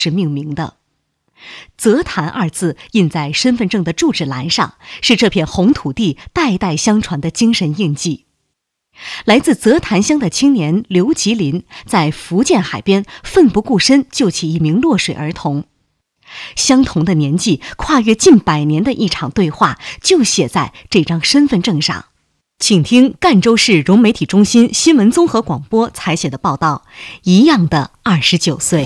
是命名的。泽潭二字印在身份证的住址栏上，是这片红土地代代相传的精神印记。来自泽潭乡的青年刘吉林在福建海边奋不顾身救起一名落水儿童。相同的年纪，跨越近100年的一场对话，就写在这张身份证上。请听赣州市融媒体中心新闻综合广播采写的报道：一样的29岁。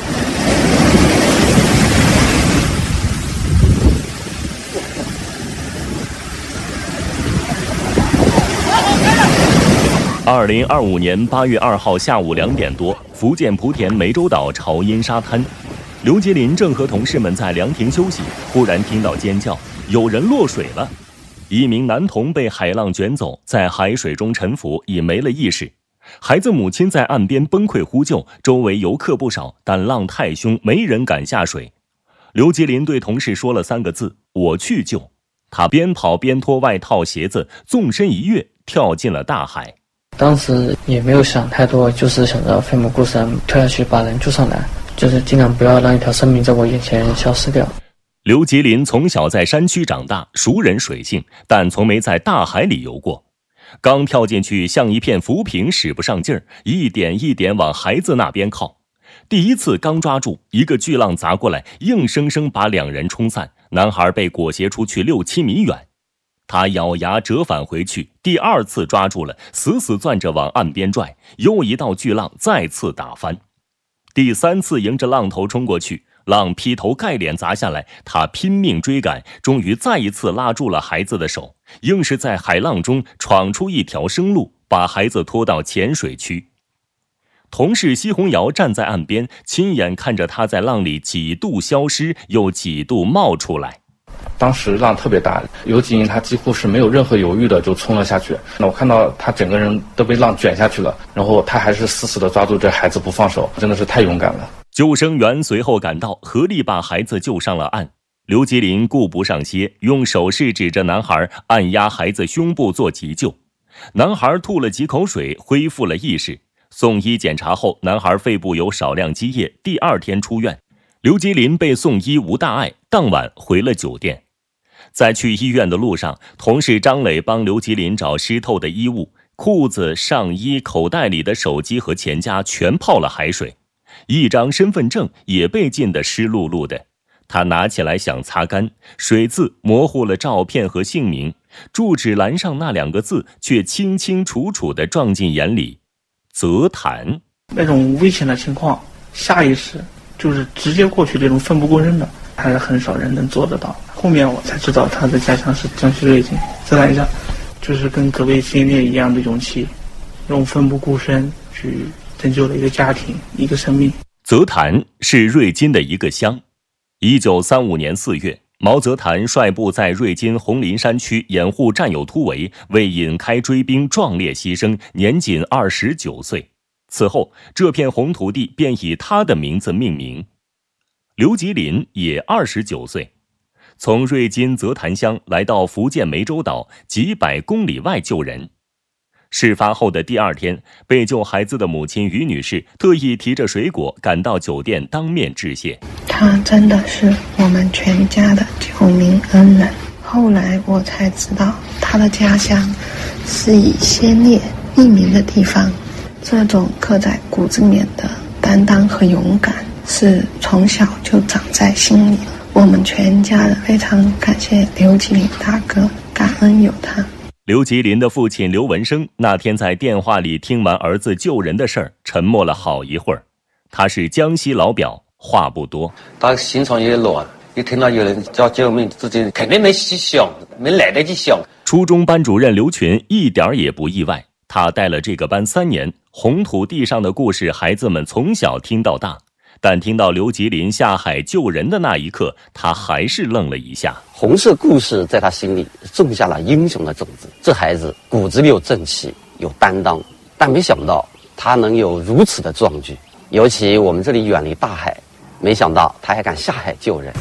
2025年8月2号下午2点多，福建莆田湄洲岛潮阴沙滩，刘吉林正和同事们在凉亭休息，忽然听到尖叫，有人落水了。一名男童被海浪卷走，在海水中沉浮，已没了意识。孩子母亲在岸边崩溃呼救，周围游客不少，但浪太凶，没人敢下水。刘吉林对同事说了3个字：我去救。他边跑边脱外套鞋子，纵身一跃，跳进了大海。 当时也没有想太多，就是想着奋不顾身跳下去把人救上来，就是尽量不要让一条生命在我眼前消失掉。 刘吉林从小在山区长大，熟人水性，但从没在大海里游过。刚跳进去，像一片浮萍，使不上劲儿，一点一点往孩子那边靠。第一次刚抓住，一个巨浪砸过来，硬生生把2人冲散，男孩被裹挟出去6-7米远。他咬牙折返回去，第2次抓住了，死死攥着往岸边拽，又一道巨浪再次打翻。第3次迎着浪头冲过去，浪劈头盖脸砸下来，他拼命追赶，终于再一次拉住了孩子的手，硬是在海浪中闯出一条生路，把孩子拖到浅水区。同事奚红瑶站在岸边，亲眼看着他在浪里几度消失，又几度冒出来。 当时浪特别大，刘吉林他几乎是没有任何犹豫的就冲了下去。那我看到他整个人都被浪卷下去了，然后他还是死死地抓住这孩子不放手，真的是太勇敢了。 救生员随后赶到，合力把孩子救上了岸。刘吉林顾不上歇，用手势指着男孩，按压孩子胸部做急救。男孩吐了几口水，恢复了意识。送医检查后，男孩肺部有少量积液，第2天出院。刘吉林被送医无大碍，当晚回了酒店。在去医院的路上，同事张磊帮刘吉林找湿透的衣物，裤子、上衣、口袋里的手机和钱夹全泡了海水，一张身份证也被浸得湿漉漉的。他拿起来想擦干，水渍模糊了照片和姓名，住址栏上那2个字却清清楚楚地撞进眼里：泽潭。 那种危险的情况，下意识就是直接过去，这种奋不顾身的还是很少人能做得到。后面我才知道他的家乡是江西瑞金，泽潭乡就是跟各位先烈一样的勇气，用奋不顾身去拯救了一个家庭，一个生命。 泽潭是瑞金的一个乡。1935年4月，毛泽潭率部在瑞金红林山区掩护战友突围，为引开追兵壮烈牺牲，年仅29岁。此后，这片红土地便以他的名字命名。刘吉林也29岁，从瑞金泽潭乡来到福建湄洲岛几百公里外救人。事发后的第2天，被救孩子的母亲于女士特意提着水果赶到酒店当面致谢。 他真的是我们全家的救命恩人。后来我才知道，他的家乡是以先烈命名的地方。这种刻在骨子里面的担当和勇敢，是从小就长在心里了。我们全家人非常感谢刘吉林大哥，感恩有他。 刘吉林的父亲刘文生那天在电话里听完儿子救人的事儿，沉默了好一会儿。他是江西老表，话不多。 他心肠也软，一听到有人叫救命，自己肯定没去想，没来得及想。 初中班主任刘群一点也不意外，他带了这个班3年，红土地上的故事孩子们从小听到大。但听到刘吉林下海救人的那一刻，他还是愣了一下。 红色故事在他心里种下了英雄的种子，这孩子骨子里有正气，有担当，但没想到他能有如此的壮举。尤其我们这里远离大海，没想到他还敢下海救人。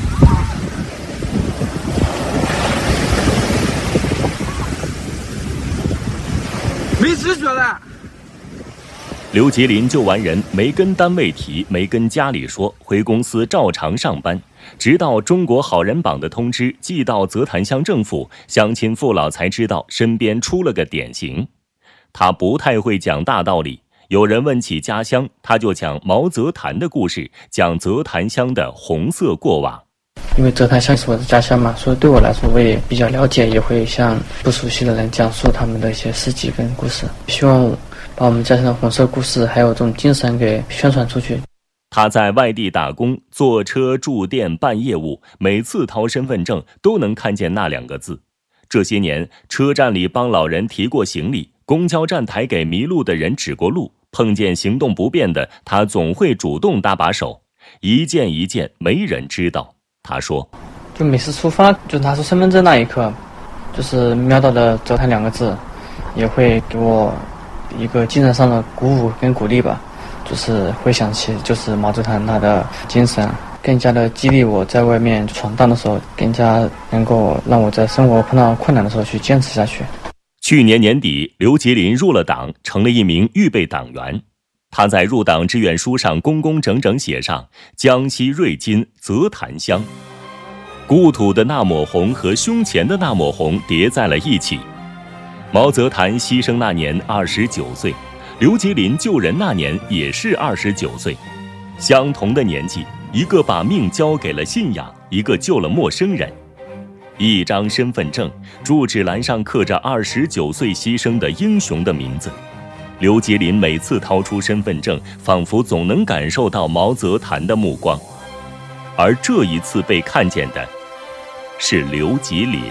没知觉了， 刘吉林救完人没跟单位提，没跟家里说，回公司照常上班，直到中国好人榜的通知寄到泽潭乡政府，乡亲父老才知道身边出了个典型。他不太会讲大道理，有人问起家乡，他就讲毛泽潭的故事，讲泽潭乡的红色过往。 因为泽潭乡是我的家乡嘛，所以对我来说我也比较了解，也会向不熟悉的人讲述他们的一些事迹跟故事，希望把我们家乡的红色故事还有这种精神给宣传出去。 他在外地打工，坐车住店办业务，每次掏身份证都能看见那2个字。这些年，车站里帮老人提过行李，公交站台给迷路的人指过路，碰见行动不便的，他总会主动搭把手。一件一件，没人知道。他说， 就每次出发就拿出身份证那一刻，就是瞄到的泽潭2个字，也会给我一个精神上的鼓舞跟鼓励吧，就是回想起就是毛泽潭他的精神，更加的激励我在外面闯荡的时候，更加能够让我在生活碰到困难的时候去坚持下去。 去年年底，刘吉林入了党，成了一名预备党员。他在入党志愿书上工工整整写上江西瑞金泽潭乡，故土的那抹红和胸前的那抹红叠在了一起。毛泽潭牺牲那年29岁，刘吉林救人那年也是29岁，相同的年纪，一个把命交给了信仰，一个救了陌生人。一张身份证，住址栏上刻着29岁牺牲的英雄的名字。刘吉林每次掏出身份证，仿佛总能感受到毛泽潭的目光，而这一次被看见的是刘吉林。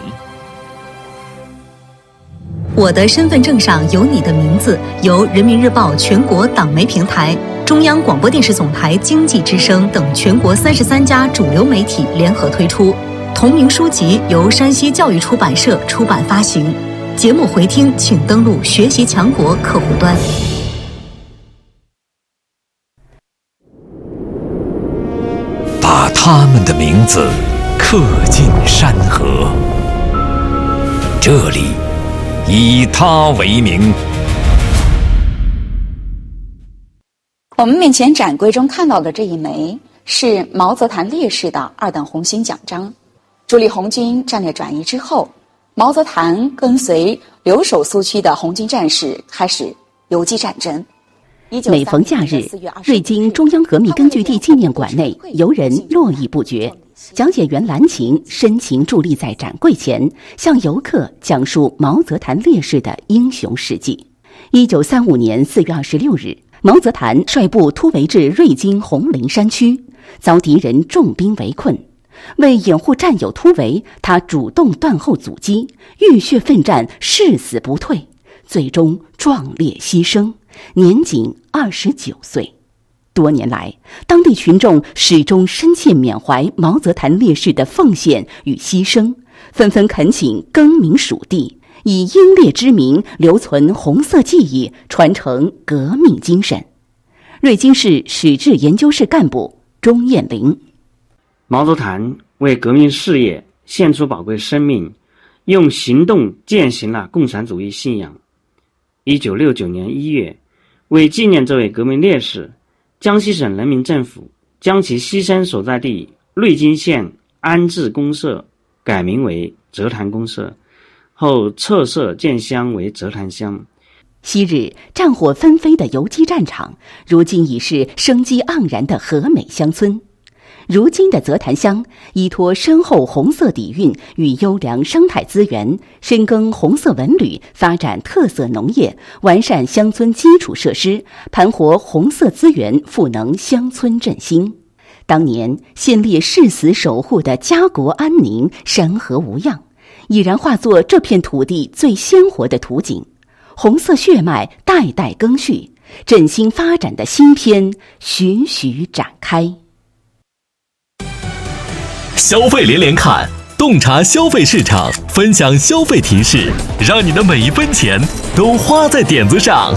我的身份证上有你的名字，由人民日报全国党媒平台、中央广播电视总台经济之声等全国33家主流媒体联合推出。同名书籍由山西教育出版社出版发行。节目回听请登录学习强国客户端。 把他们的名字刻进山河，这里以他为名。 我们面前展柜中看到的这一枚是毛泽潭烈士的2等红星奖章。主力红军战略转移之后，毛泽潭跟随留守苏区的红军战士开始游击战争。 每逢假日，瑞金中央革命根据地纪念馆内游人络绎不绝，讲解员蓝琴深情伫立在展柜前，向游客讲述毛泽潭烈士的英雄事迹。1935年4月26日，毛泽潭率部突围至瑞金红林山区，遭敌人重兵围困。为掩护战友突围，他主动断后阻击，浴血奋战，誓死不退，最终壮烈牺牲，年仅29岁。多年来，当地群众始终深切缅怀毛泽潭烈士的奉献与牺牲，纷纷恳请更名属地，以英烈之名留存红色记忆，传承革命精神。瑞金市史志研究室干部钟艳玲： 毛泽潭为革命事业献出宝贵生命，用行动践行了共产主义信仰。1969年1月，为纪念这位革命烈士，江西省人民政府将其牺牲所在地瑞金县安置公社改名为泽潭公社，后撤设建乡为泽潭乡。 昔日战火纷飞的游击战场，如今已是生机盎然的和美乡村。如今的泽潭乡依托深厚红色底蕴与优良生态资源，深耕红色文旅，发展特色农业，完善乡村基础设施，盘活红色资源，赋能乡村振兴。当年先烈誓死守护的家国安宁、山河无恙，已然化作这片土地最鲜活的图景。红色血脉代代更续，振兴发展的新篇徐徐展开。 消费连连看，洞察消费市场，分享消费提示，让你的每一分钱都花在点子上。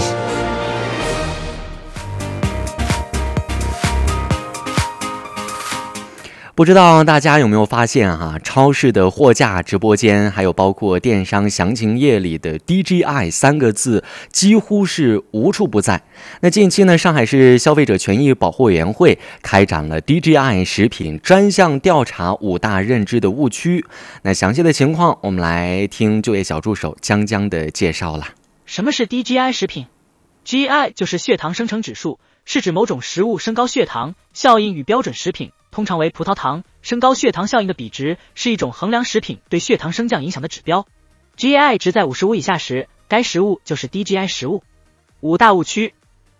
不知道大家有没有发现超市的货架直播间，还有包括电商详情页里的 DJI 3个字几乎是无处不在。那近期呢，上海市消费者权益保护委员会开展了 DJI 食品专项调查5大认知的误区。那详细的情况，我们来听就业小助手江江的介绍了。 什么是 DJI 食品？ GI 就是血糖生成指数，是指某种食物升高血糖效应与标准食品，通常为葡萄糖升高血糖效应的比值，是一种衡量食品对血糖升降影响的指标。 GI 值在55以下时，该食物就是 DJI 食物。5大误区。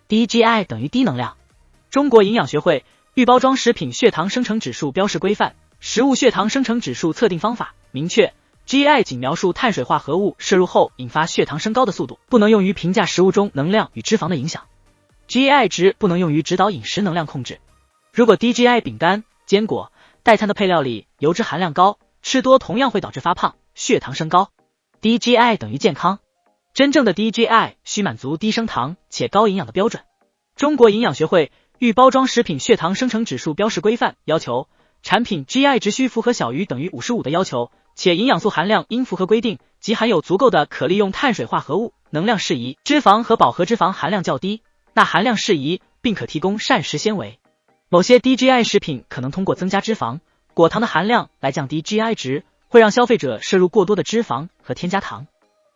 DJI 等于低能量。中国营养学会预包装食品血糖生成指数标示规范食物血糖生成指数测定方法明确， GI 仅描述碳水化合物摄入后引发血糖升高的速度，不能用于评价食物中能量与脂肪的影响。 GI 值不能用于指导饮食能量控制。如果 DJI 饼干、坚果、代餐的配料里油脂含量高，吃多同样会导致发胖、血糖升高。 DJI 等于健康。真正的 DJI 需满足低升糖且高营养的标准。中国营养学会预包装食品血糖生成指数标示规范要求，产品 GI 值需符合小于等于55的要求，且营养素含量应符合规定，即含有足够的可利用碳水化合物，能量适宜，脂肪和饱和脂肪含量较低，钠含量适宜，并可提供膳食纤维。某些 DJI 食品可能通过增加脂肪、果糖的含量来降低 GI 值，会让消费者摄入过多的脂肪和添加糖。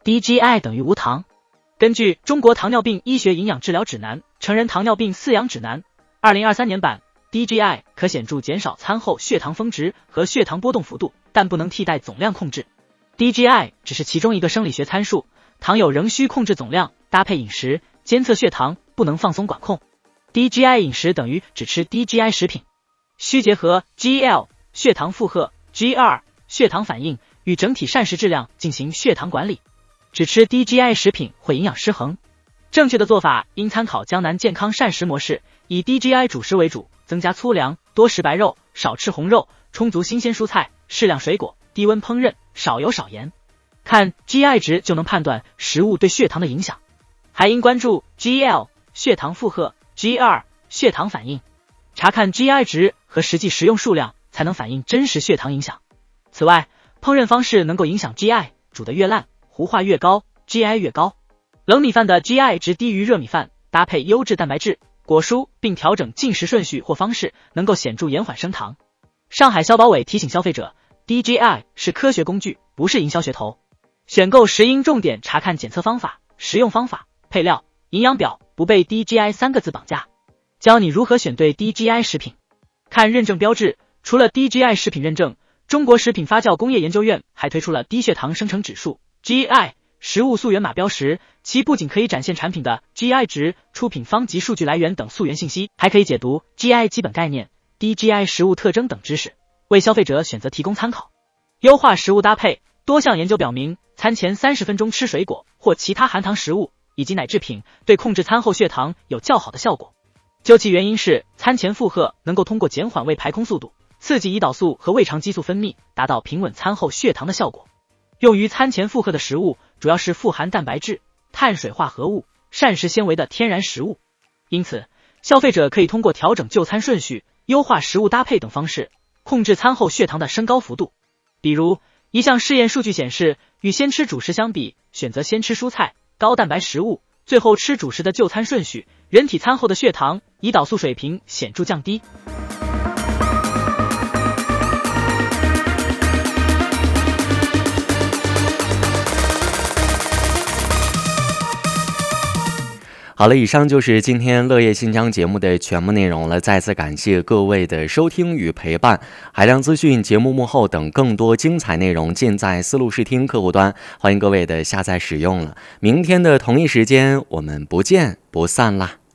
DJI 等于无糖。根据《中国糖尿病医学营养治疗指南》成人糖尿病饲养指南2023年版， DJI 可显著减少餐后血糖峰值和血糖波动幅度，但不能替代总量控制。 DJI 只是其中一个生理学参数，糖友仍需控制总量，搭配饮食监测血糖，不能放松管控。 DJI 饮食等于只吃 DJI 食品。需结合 GL 血糖负荷、GR 血糖反应与整体膳食质量进行血糖管理。只吃 DJI 食品会营养失衡。正确的做法应参考江南健康膳食模式，以 DJI 主食为主，增加粗粮，多食白肉，少吃红肉，充足新鲜蔬菜，适量水果，低温烹饪，少油少盐。看 GI 值就能判断食物对血糖的影响。还应关注 GL 血糖负荷、GR 血糖反应，查看 GI 值和实际食用数量，才能反映真实血糖影响。此外，烹饪方式能够影响 GI， 煮得越烂，糊化越高， GI 越高。冷米饭的 GI 值低于热米饭，搭配优质蛋白质、果蔬，并调整进食顺序或方式，能够显著延缓升糖。上海消保委提醒消费者， DJI 是科学工具，不是营销噱头。选购时应重点查看检测方法、食用方法、配料、营养表，不被 DJI 3个字绑架。教你如何选对 DJI 食品。看认证标志，除了 DJI 食品认证，中国食品发酵工业研究院还推出了低血糖生成指数 GI 食物溯源码标识，其不仅可以展现产品的 GI 值、出品方及数据来源等溯源信息，还可以解读 GI 基本概念、DJI 食物特征等知识，为消费者选择提供参考。优化食物搭配，多项研究表明，餐前30分钟吃水果或其他含糖食物以及奶制品，对控制餐后血糖有较好的效果。究其原因是，餐前负荷能够通过减缓胃排空速度，刺激胰岛素和胃肠激素分泌，达到平稳餐后血糖的效果。用于餐前负荷的食物主要是富含蛋白质、碳水化合物、膳食纤维的天然食物，因此消费者可以通过调整就餐顺序、优化食物搭配等方式，控制餐后血糖的升高幅度。比如，一项试验数据显示，与先吃主食相比，选择先吃蔬菜、高蛋白食物，最后吃主食的就餐顺序，人体餐后的血糖、胰岛素水平显著降低。 好了，以上就是今天乐业新疆节目的全部内容了。再次感谢各位的收听与陪伴。海量资讯、节目幕后等更多精彩内容尽在思路视听客户端，欢迎各位的下载使用了。明天的同一时间，我们不见不散啦。